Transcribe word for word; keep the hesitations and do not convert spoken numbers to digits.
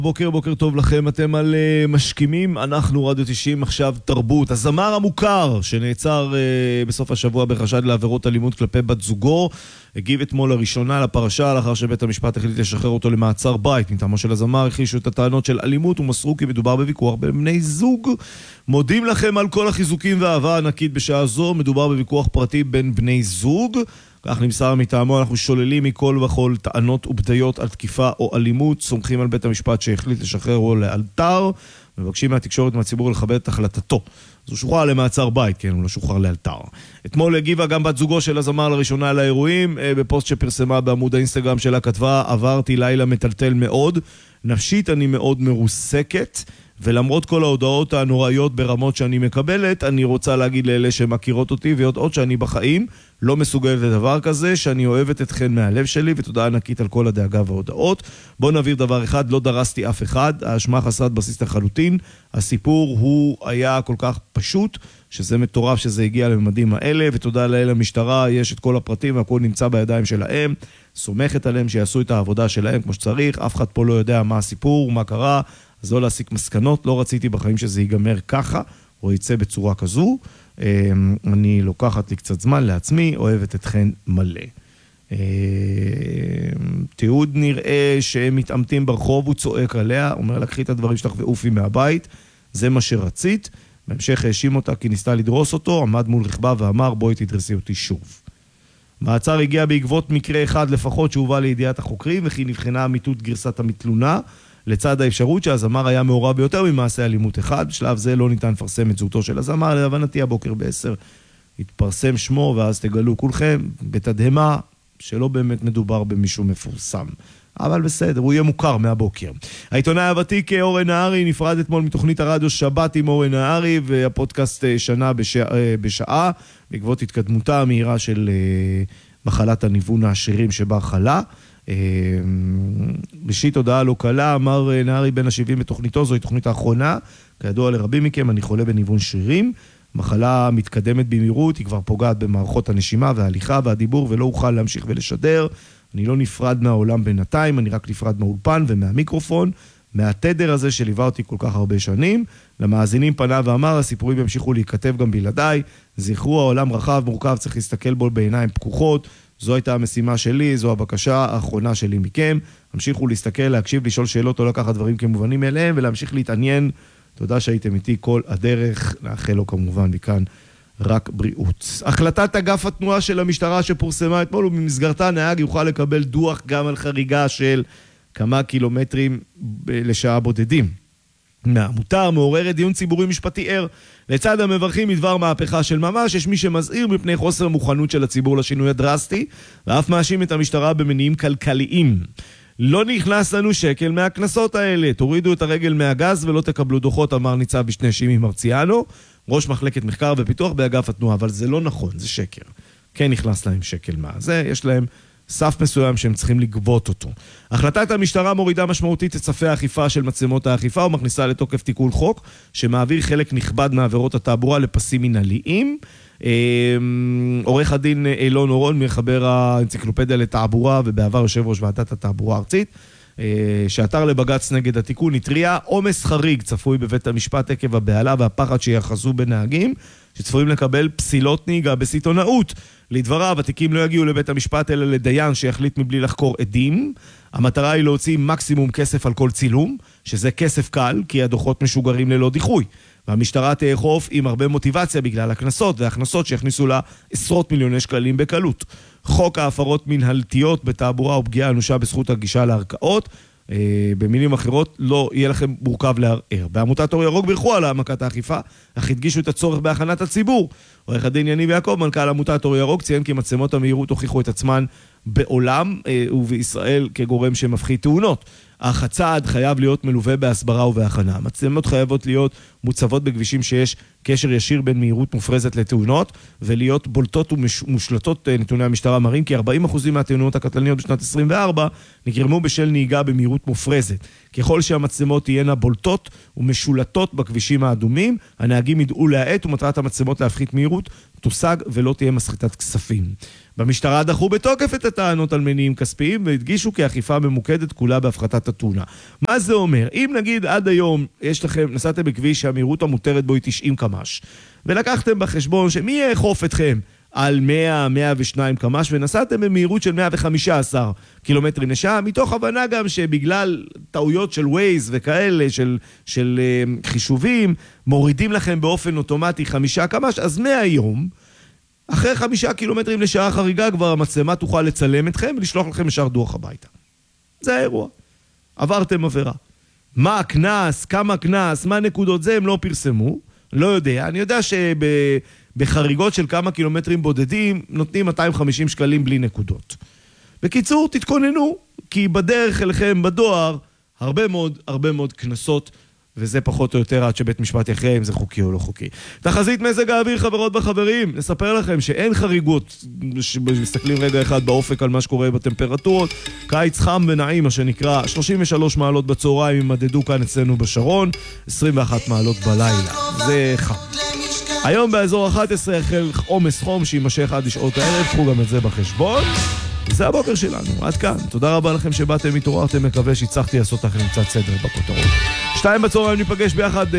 בוקר, בוקר טוב לכם, אתם על uh, משכימים, אנחנו רדיו תשעים, עכשיו תרבות. הזמר המוכר שנעצר uh, בסוף השבוע בחשד לעבירות אלימות כלפי בת זוגו, הגיב אתמול לראשונה לפרשה לאחר שבית המשפט החליט לשחרר אותו למעצר בית. מטעמו של הזמר הכחישו את הטענות של אלימות ומסרו כי מדובר בוויכוח בין בני זוג. מודים לכם על כל החיזוקים והאהבה הענקית בשעה זו, מדובר בוויכוח פרטי בין בני זוג. כך נמסר מטעמו, אנחנו שוללים מכל וכל טענות ובדיות על תקיפה או אלימות, סומכים על בית המשפט שהחליט לשחרר או לאלתר, מבקשים מהתקשורת מהציבור לכבד את החלטתו. אז הוא שוחרר למעצר בית, כן, הוא לא שוחרר לאלתר. אתמול הגיבה גם בת זוגו של הזמר לראשונה לאירועים, בפוסט שפרסמה בעמוד האינסטגרם שלה כתבה, עברתי לילה מטלטל מאוד, נפשית אני מאוד מרוסקת, ולמרות כל ההודעות הנוראיות ברמות שאני מקבלת, אני רוצה להגיד לאלה שמכירות אותי ויודעות שאני בחיים לא מסוגלת לדבר כזה, שאני אוהבת אתכן מהלב שלי, ותודה ענקית על כל הדאגה וההודעות. בואו נעביר דבר אחד, לא דרסתי אף אחד, האשמה חסרת בסיס לחלוטין, הסיפור הוא היה כל כך פשוט, שזה מטורף שזה הגיע לממדים האלה, ותודה לאל המשטרה, יש את כל הפרטים והכל נמצא בידיים שלהם, סומכת עליהם שיעשו את העבודה שלהם כמו שצריך, אף אחד פה לא יודע מה הסיפור, מה קרה, אז לא להסיק מסקנות, לא רציתי בחיים שזה ייגמר ככה, או יצא בצורה כזו. אני לוקחת לי קצת זמן לעצמי, אוהבת אתכן מלא. תיעוד נראה שהם מתעמתים ברחוב, הוא צועק עליה, אומר לה, קחי את הדברים שלך ואופי מהבית, זה מה שרצית. בהמשך האשים אותה כי ניסתה לדרוס אותו, עמד מול רכבה ואמר, בואי תדרסי אותי שוב. מעצר הגיע בעקבות מקרה אחד לפחות שהובא לידיעת החוקרים, וכי נבחנה אמיתות גרסת המתלונה, לצד האפשרות שהזמר היה מעורב ביותר ממעשה אלימות אחד. בשלב זה לא ניתן לפרסם את זהותו של הזמר, להבנתי הבוקר בעשר התפרסם שמו, ואז תגלו כולכם בתדהמה שלא באמת מדובר במישהו מפורסם. אבל בסדר, הוא יהיה מוכר מהבוקר. העיתונאי הוותיק אורן נהרי נפרד אתמול מתוכנית הרדיו שבת עם אורן נהרי, והפודקאסט שנה בשעה, בשעה בעקבות התקדמותה המהירה של מחלת הניוון העשירים שבה חלה. ראשית הודעה לא קלה, אמר נהרי בן ה-שבעים בתוכניתו, זוהי תוכנית האחרונה, כידוע לרבים מכם, אני חולה בניוון שרירים, מחלה מתקדמת במהירות, היא כבר פוגעת במערכות הנשימה וההליכה והדיבור, ולא אוכל להמשיך ולשדר, אני לא נפרד מהעולם בינתיים, אני רק נפרד מהאולפן ומהמיקרופון, מהתדר הזה שליווה אותי כל כך הרבה שנים. למאזינים פנה ואמר, הסיפורים ימשיכו להיכתב גם בלעדיי, זכרו העולם רחב, מורכב, צריך להסתכל בו בעיניים פקוחות, זו הייתה המשימה שלי, זו הבקשה האחרונה שלי מכם. המשיכו להסתכל, להקשיב, לשאול שאלות או לקחת דברים כמובנים אליהם, ולהמשיך להתעניין. תודה שהייתם איתי כל הדרך. נאחל לו כמובן מכאן רק בריאות. החלטת אגף התנועה של המשטרה שפורסמה אתמול, ובמסגרתה נהג יוכל לקבל דוח גם על חריגה של כמה קילומטרים לשעה בודדים. מהמותר מעוררת דיון ציבורי משפטי ער. לצד המברכים מדבר מהפכה של ממש, יש מי שמזהיר מפני חוסר מוכנות של הציבור לשינוי הדרסטי, ואף מאשים את המשטרה במניעים כלכליים. לא נכנס לנו שקל מהכנסות האלה, תורידו את הרגל מהגז ולא תקבלו דוחות, אמר ניצב משנה שימי מרציאנו, ראש מחלקת מחקר ופיתוח באגף התנועה, אבל זה לא נכון, זה שקר. כן נכנס להם שקל מה זה, יש להם סף מסוים שהם צריכים לגבות אותו. החלטת המשטרה מורידה משמעותית את ספי האכיפה של מצלמות האכיפה, ומכניסה לתוקף תיקון חוק, שמעביר חלק נכבד מעבירות התעבורה לפסים מנהליים. עורך הדין אילון אורון, מחבר האנציקלופדיה לתעבורה, ובעבר יושב ראש ועדת התעבורה הארצית, שעתר לבגץ נגד התיקון, התריע עומס חריג צפוי בבית המשפט עקב הבעלה והפחד שיחזו בנהגים, שצפויים לקבל פסילות נהיגה בסיטונאות. לדבריו, התיקים לא יגיעו לבית המשפט אלא לדיין שיחליט מבלי לחקור עדים. המטרה היא להוציא מקסימום כסף על כל צילום, שזה כסף קל, כי הדוחות משוגרים ללא דיחוי. והמשטרה תאכוף עם הרבה מוטיבציה בגלל הכנסות והכנסות שיכניסו לה עשרות מיליוני שקלים בקלות. חוק ההפרות מנהלתיות בתעבורה ופגיעה אנושה בזכות הגישה לערכאות, במילים אחרות, לא יהיה לכם מורכב לערער. בעמותת אור ירוק בירכו על העמקת האכיפה, אך הדגישו את הצורך בהכנת הציבור. עורך הדין יניב יעקב, מנכ"ל עמותת אור ירוק, ציין כי מצלמות המהירות הוכיחו את עצמן בעולם ובישראל כגורם שמפחית תאונות. אך הצעד חייב להיות מלווה בהסברה ובהכנה. המצלמות חייבות להיות מוצבות בכבישים שיש קשר ישיר בין מהירות מופרזת לתאונות, ולהיות בולטות ומושלטות. נתוני המשטרה מראים כי ארבעים אחוז מהתאונות הקטלניות בשנת עשרים וארבע נגרמו בשל נהיגה במהירות מופרזת. ככל שהמצלמות תהיינה בולטות ומשולטות בכבישים האדומים, הנהגים ידעו להאט, ומטרת המצלמות להפחית מהירות תושג ולא תהיה מסחטת כספים. במשטרה דחו בתוקף את הטענות על מניעים כספיים והדגישו כי האכיפה ממוקדת כולה בהפחתת התאונה. מה זה אומר? אם נגיד עד היום יש לכם, נסעתם בכביש שהמהירות המותרת בו היא תשעים קמ"ש, ולקחתם בחשבון שמי יאכוף אתכם על מאה עד מאה ושתיים קמ"ש, ונסעתם במהירות של מאה וחמישה עשר קילומטרים לשעה, מתוך הבנה גם שבגלל טעויות של ווייז וכאלה, של, של uh, חישובים, מורידים לכם באופן אוטומטי חמישה קמ"ש, אז מהיום, אחרי חמישה קילומטרים לשעה חריגה, כבר המצלמה תוכל לצלם אתכם ולשלוח לכם ישר דוח הביתה. זה האירוע. עברתם עבירה. מה הכנס, כמה כנס, מה נקודות, זה הם לא פרסמו, לא יודע. אני יודע שבחריגות של כמה קילומטרים בודדים, נותנים מאתיים וחמישים שקלים בלי נקודות. בקיצור, תתכוננו, כי בדרך אליכם בדואר, הרבה מאוד, הרבה מאוד כנסות, וזה פחות או יותר עד שבית משפט יכריע אם זה חוקי או לא חוקי. תחזית מזג האוויר, חברות וחברים, נספר לכם שאין חריגות, שמסתכלים רגע אחד באופק על מה שקורה בטמפרטורות, קיץ חם ונעים, מה שנקרא, שלושים ושלוש מעלות בצהריים, מדדו כאן אצלנו בשרון, עשרים ואחת מעלות בלילה. זה חם. היום באזור אחת עשרה החל עומס חום שימשך עד לשעות הערב, קחו גם את זה בחשבון. זה הבוקר שלנו, עד כאן. תודה רבה לכם שבאתם, התעוררתם, מקווה שהצלחתי לעשות לכם קצת סדר בכותרות. שתיים בצהריים ניפגש ביחד